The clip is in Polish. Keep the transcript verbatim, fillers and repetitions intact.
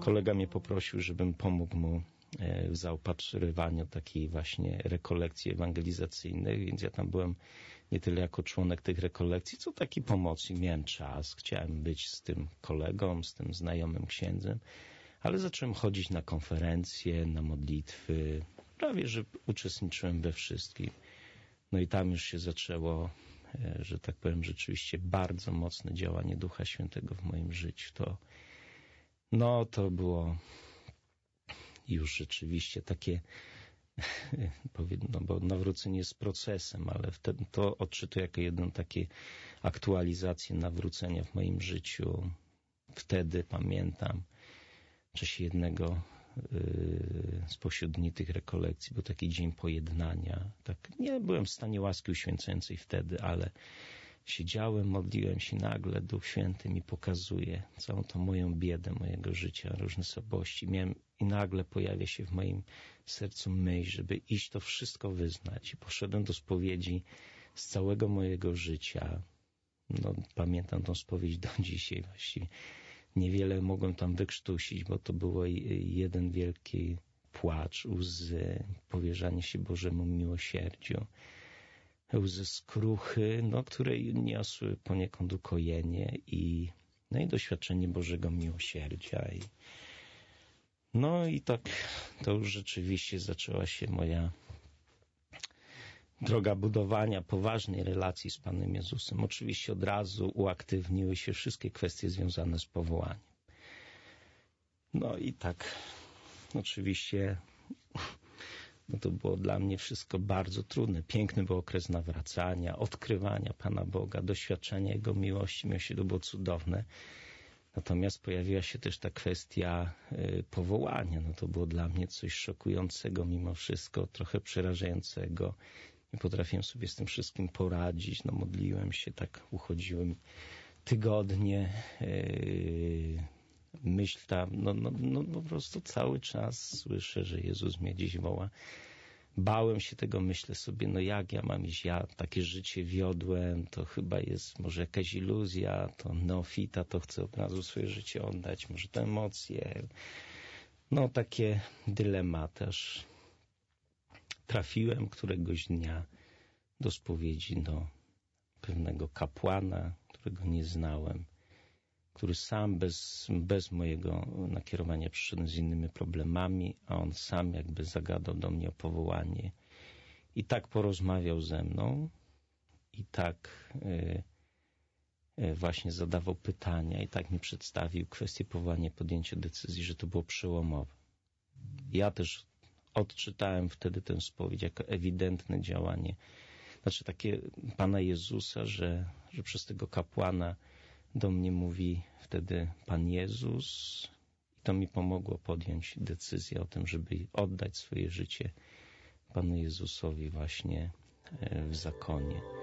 kolega mnie poprosił, żebym pomógł mu w zaopatrywaniu takiej właśnie rekolekcji ewangelizacyjnych, więc ja tam byłem nie tyle jako członek tych rekolekcji, co taki pomocnik. Miałem czas, chciałem być z tym kolegą, z tym znajomym księdzem, ale zacząłem chodzić na konferencje, na modlitwy, prawie że uczestniczyłem we wszystkim. No i tam już się zaczęło, że tak powiem, rzeczywiście bardzo mocne działanie Ducha Świętego w moim życiu. To, no to było już rzeczywiście takie, no bo nawrócenie jest procesem, ale wtedy to odczytuję jako jedną takie aktualizację nawrócenia w moim życiu. Wtedy pamiętam, w czasie jednego yy, spośród dni tych rekolekcji, był taki dzień pojednania. Tak, nie byłem w stanie łaski uświęcającej wtedy, ale siedziałem, modliłem się, nagle Duch Święty mi pokazuje całą tą moją biedę mojego życia, różne słabości. Miałem i nagle pojawia się w moim sercu myśl, żeby iść to wszystko wyznać. I poszedłem do spowiedzi z całego mojego życia. No, pamiętam tą spowiedź do dzisiaj właściwie. Niewiele mogłem tam wykrztusić, bo to było jeden wielki płacz, łzy, powierzanie się Bożemu miłosierdziu. Łzy skruchy, no, które niosły poniekąd ukojenie i, no i doświadczenie Bożego miłosierdzia. I, no i tak to już rzeczywiście zaczęła się moja droga budowania poważnej relacji z Panem Jezusem. Oczywiście od razu uaktywniły się wszystkie kwestie związane z powołaniem. No i tak oczywiście no to było dla mnie wszystko bardzo trudne. Piękny był okres nawracania, odkrywania Pana Boga, doświadczenia Jego miłości. Miłości to było cudowne. Natomiast pojawiła się też ta kwestia y, powołania. No to było dla mnie coś szokującego mimo wszystko, trochę przerażającego. Nie potrafiłem sobie z tym wszystkim poradzić. No modliłem się, tak uchodziły mi tygodnie. Yy, myśl ta, no, no, no po prostu cały czas słyszę, że Jezus mnie gdzieś woła. Bałem się tego, myślę sobie, no jak ja mam iść, ja takie życie wiodłem, to chyba jest może jakaś iluzja, to neofita, to chcę od razu swoje życie oddać, może te emocje. No takie dylematy, aż trafiłem któregoś dnia do spowiedzi do pewnego kapłana, którego nie znałem, który sam bez, bez mojego nakierowania przyszedł z innymi problemami, a on sam jakby zagadał do mnie o powołanie. I tak porozmawiał ze mną i tak y, y, właśnie zadawał pytania i tak mi przedstawił kwestię powołania, podjęcie decyzji, że to było przełomowe. Ja też odczytałem wtedy tę spowiedź jako ewidentne działanie, znaczy takie Pana Jezusa, że, że przez tego kapłana do mnie mówi wtedy Pan Jezus i to mi pomogło podjąć decyzję o tym, żeby oddać swoje życie Panu Jezusowi właśnie w zakonie.